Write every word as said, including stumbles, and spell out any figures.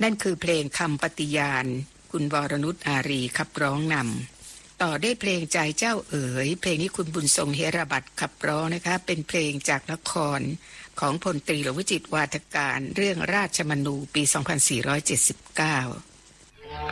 นั่นคือเพลงคำปฏิญาณคุณวรนุชอารีขับร้องนำต่อได้เพลงใจเจ้าเอ๋ยเพลงนี้คุณบุญทรงเฮระบัตรขับร้องนะคะเป็นเพลงจากละครของพลตรีหลวงวิจิตรวาทการเรื่องราชมนูปีสองพันสี่ร้อยเจ็ดสิบเก้า